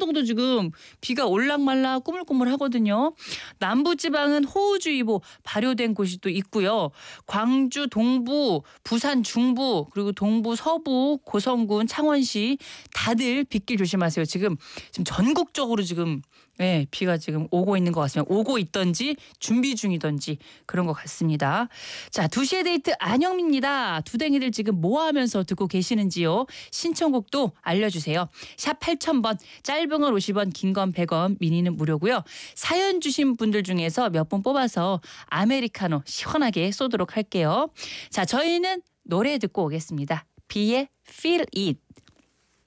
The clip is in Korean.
강원도도 지금 비가 올락말락 꾸물꾸물하거든요. 남부지방은 호우주의보 발효된 곳이 또 있고요. 광주 동부, 부산 중부, 그리고 동부 서부, 고성군, 창원시 다들 빗길 조심하세요. 지금 전국적으로 지금 비가 지금 오고 있는 것 같습니다. 오고 있던지 준비 중이던지 그런 것 같습니다. 자, 2시의 데이트 안영미입니다. 두댕이들 지금 뭐 하면서 듣고 계시는지요? 신청곡도 알려주세요. 샵 8000번, 짧은 건 50원, 긴 건 100원, 미니는 무료고요. 사연 주신 분들 중에서 몇 분 뽑아서 아메리카노 시원하게 쏘도록 할게요. 자, 저희는 노래 듣고 오겠습니다. 비의 Feel It.